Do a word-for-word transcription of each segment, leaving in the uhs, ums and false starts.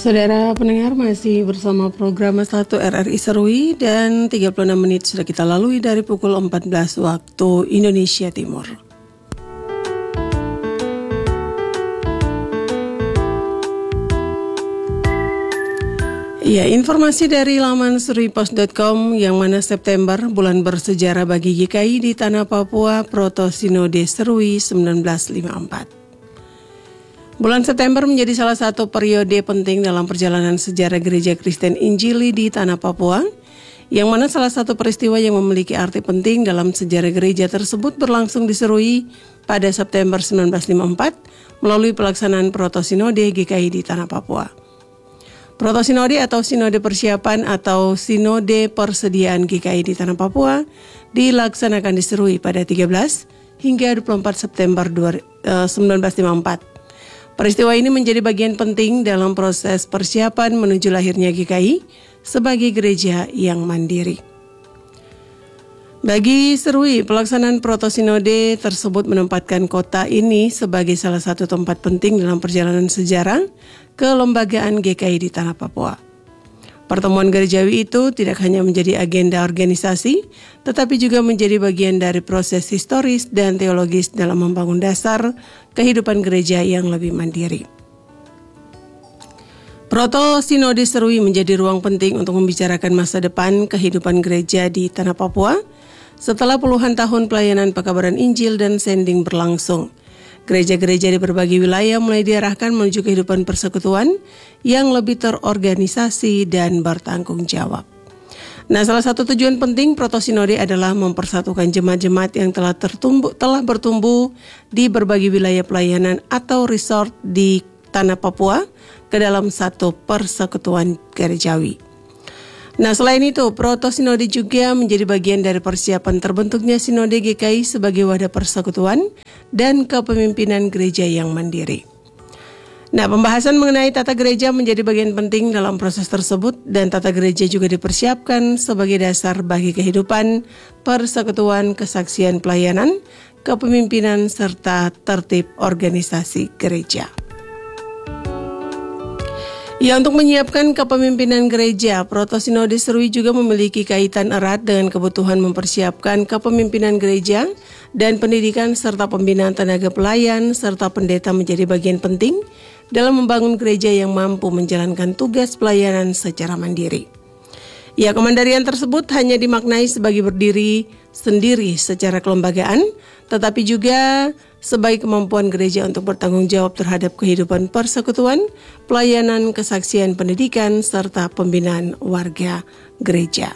Saudara pendengar, masih bersama program satu R R I Serui dan tiga puluh enam menit sudah kita lalui dari pukul empat belas waktu Indonesia Timur. Ya, informasi dari laman serui pos dot com yang mana September bulan bersejarah bagi G K I di Tanah Papua Proto Sinode Serui seribu sembilan ratus lima puluh empat. Bulan September menjadi salah satu periode penting dalam perjalanan sejarah Gereja Kristen Injili di Tanah Papua, yang mana salah satu peristiwa yang memiliki arti penting dalam sejarah gereja tersebut berlangsung di Serui pada September seribu sembilan ratus lima puluh empat melalui pelaksanaan Proto Sinode G K I di Tanah Papua. Proto Sinode atau Sinode Persiapan atau Sinode Persediaan G K I di Tanah Papua dilaksanakan di Serui pada tiga belas hingga dua puluh empat September seribu sembilan ratus lima puluh empat. Peristiwa ini menjadi bagian penting dalam proses persiapan menuju lahirnya G K I sebagai gereja yang mandiri. Bagi Serui, pelaksanaan Proto Sinode tersebut menempatkan kota ini sebagai salah satu tempat penting dalam perjalanan sejarah kelembagaan G K I di Tanah Papua. Pertemuan gerejawi itu tidak hanya menjadi agenda organisasi, tetapi juga menjadi bagian dari proses historis dan teologis dalam membangun dasar kehidupan gereja yang lebih mandiri. Proto Sinode Serui menjadi ruang penting untuk membicarakan masa depan kehidupan gereja di Tanah Papua setelah puluhan tahun pelayanan pekabaran Injil dan sending berlangsung. Gereja-gereja di berbagai wilayah mulai diarahkan menuju kehidupan persekutuan yang lebih terorganisasi dan bertanggung jawab. Nah, salah satu tujuan penting Proto Sinode adalah mempersatukan jemaat-jemaat yang telah tertumbuh, telah bertumbuh di berbagai wilayah pelayanan atau resort di Tanah Papua ke dalam satu persekutuan gerejawi. Nah, selain itu, Proto Sinode juga menjadi bagian dari persiapan terbentuknya Sinode G K I sebagai wadah persekutuan dan kepemimpinan gereja yang mandiri. Nah, pembahasan mengenai tata gereja menjadi bagian penting dalam proses tersebut dan tata gereja juga dipersiapkan sebagai dasar bagi kehidupan, persekutuan, kesaksian pelayanan, kepemimpinan, serta tertib organisasi gereja. Ya, untuk menyiapkan kepemimpinan gereja, Proto Sinode Serui juga memiliki kaitan erat dengan kebutuhan mempersiapkan kepemimpinan gereja dan pendidikan serta pembinaan tenaga pelayan serta pendeta menjadi bagian penting dalam membangun gereja yang mampu menjalankan tugas pelayanan secara mandiri. Ya, kemandirian tersebut hanya dimaknai sebagai berdiri sendiri secara kelembagaan, tetapi juga sebagai kemampuan gereja untuk bertanggung jawab terhadap kehidupan persekutuan, pelayanan, kesaksian, pendidikan, serta pembinaan warga gereja.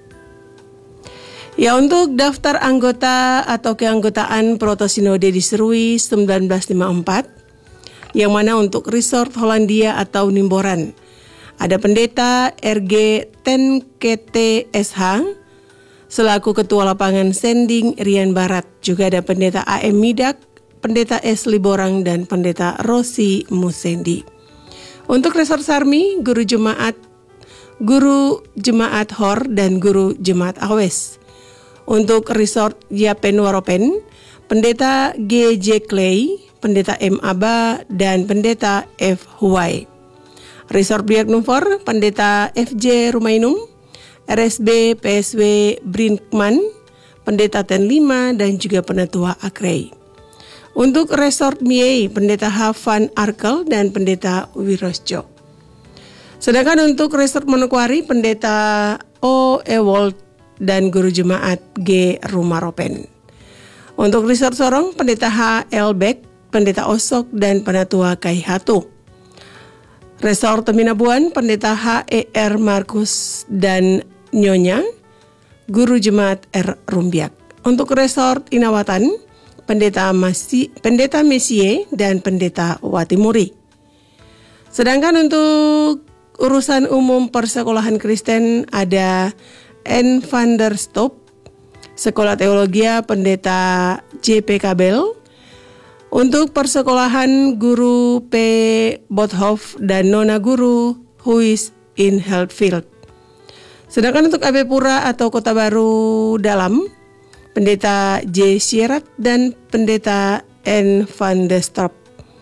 Ya, untuk daftar anggota atau keanggotaan Proto Sinode di Serui seribu sembilan ratus lima puluh empat, yang mana untuk resort Hollandia atau Nimboran, ada pendeta R G Tenkete S H, selaku Ketua Lapangan Sending Rian Barat. Juga ada pendeta A M Midak, pendeta S Liborang, dan pendeta Rosi Musendi. Untuk resort Sarmi, guru jemaat, guru jemaat Hor, dan guru jemaat Awes. Untuk resort Yapen Waropen, pendeta G J Clay, pendeta M Aba, dan pendeta F Huwai. Resort Biak Numfor, pendeta F J Rumainum, R S B P S W Brinkman, pendeta Ten Lima, dan juga penatua Akrei. Untuk resort Miei, pendeta Hafan Arkel dan pendeta Wirosjo. Sedangkan untuk resort Manokwari, pendeta O Ewold dan guru jemaat G Rumaropen. Untuk resort Sorong, pendeta H L Beck, pendeta Osok, dan penatua Kai Hatu. Resort Teminabuan, pendeta H E R Markus dan Nyonya, guru jemaat R Rumbiak. Untuk resort Inawatan, pendeta Masi, pendeta Mesie, dan pendeta Watimuri. Sedangkan untuk urusan umum persekolahan Kristen ada N. van der Stop, Sekolah Teologia pendeta J P Kabel. Untuk persekolahan guru P. Bothoff dan nona guru Huis in Heldfield. Sedangkan untuk A B Pura atau Kota Baru Dalam, pendeta J. Sierat dan pendeta N. van der Strop.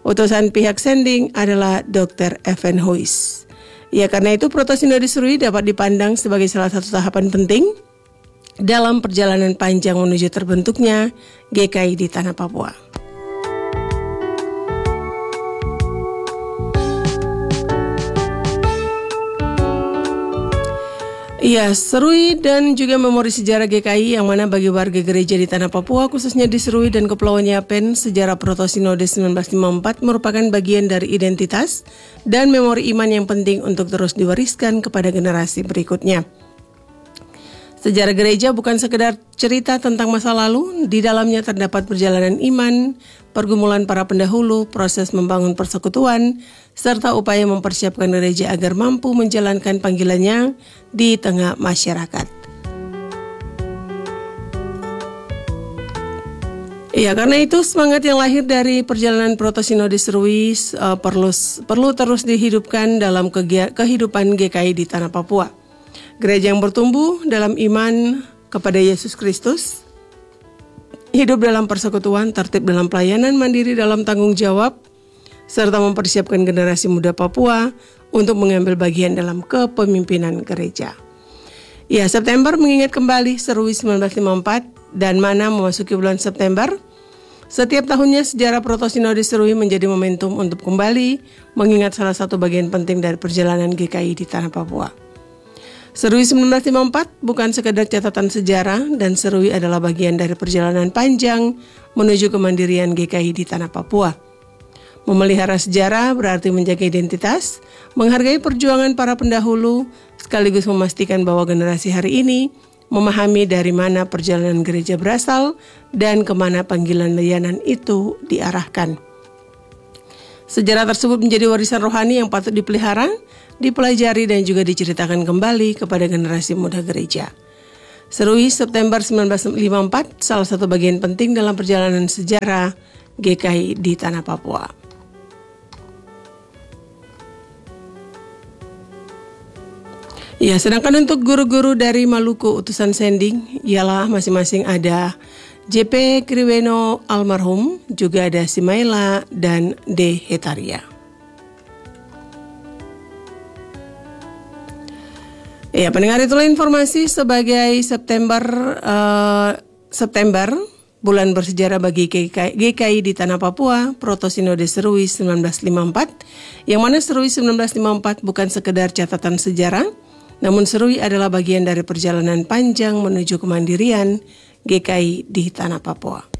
Utusan pihak sending adalah dokter Evan Huis. Ya, karena itu Protosinode Serui dapat dipandang sebagai salah satu tahapan penting dalam perjalanan panjang menuju terbentuknya G K I di tanah Papua. Iya, Serui dan juga memori sejarah G K I yang mana bagi warga gereja di tanah Papua, khususnya di Serui dan Kepulauan Yapen, sejarah Protosinode seribu sembilan ratus lima puluh empat merupakan bagian dari identitas dan memori iman yang penting untuk terus diwariskan kepada generasi berikutnya. Sejarah gereja bukan sekedar cerita tentang masa lalu, di dalamnya terdapat perjalanan iman, pergumulan para pendahulu, proses membangun persekutuan, serta upaya mempersiapkan gereja agar mampu menjalankan panggilannya di tengah masyarakat. Ya, karena itu semangat yang lahir dari perjalanan Protosinode Serui uh, perlu perlu terus dihidupkan dalam kegia- kehidupan G K I di tanah Papua. Gereja yang bertumbuh dalam iman kepada Yesus Kristus, hidup dalam persekutuan, tertib dalam pelayanan, mandiri dalam tanggung jawab, serta mempersiapkan generasi muda Papua untuk mengambil bagian dalam kepemimpinan gereja. Ya, September mengingat kembali Serui seribu sembilan ratus lima puluh empat dan mana memasuki bulan September. Setiap tahunnya sejarah Protosinode Serui menjadi momentum untuk kembali mengingat salah satu bagian penting dari perjalanan G K I di tanah Papua. Serui seribu sembilan ratus lima puluh empat bukan sekadar catatan sejarah, dan Serui adalah bagian dari perjalanan panjang menuju kemandirian G K I di tanah Papua. Memelihara sejarah berarti menjaga identitas, menghargai perjuangan para pendahulu, sekaligus memastikan bahwa generasi hari ini memahami dari mana perjalanan gereja berasal dan kemana panggilan layanan itu diarahkan. Sejarah tersebut menjadi warisan rohani yang patut dipelihara, dipelajari dan juga diceritakan kembali kepada generasi muda gereja. Serui September seribu sembilan ratus lima puluh empat salah satu bagian penting dalam perjalanan sejarah G K I di tanah Papua. Ya, sedangkan untuk guru-guru dari Maluku utusan sending ialah masing-masing ada J P Kriweno almarhum, juga ada Simaila dan D. Hetaria. Ya, pendengar, itulah informasi sebagai September uh, September bulan bersejarah bagi G K I di tanah Papua, Protosinode Serui seribu sembilan ratus lima puluh empat, yang mana Serui seribu sembilan ratus lima puluh empat bukan sekedar catatan sejarah, namun Serui adalah bagian dari perjalanan panjang menuju kemandirian G K I di tanah Papua.